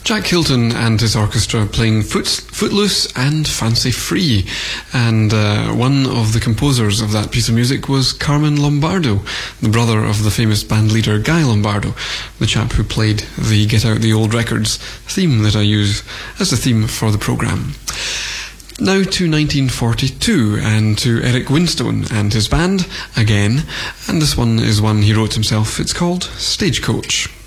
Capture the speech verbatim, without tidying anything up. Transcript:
Jack Hilton and his orchestra playing Foot, Footloose and Fancy Free. And uh, one of the composers of that piece of music was Carmen Lombardo, the brother of the famous band leader Guy Lombardo, the chap who played the Get Out the Old Records theme that I use as the theme for the programme. Now to nineteen forty-two, and to Eric Winstone and his band, again, and this one is one he wrote himself. It's called Stagecoach.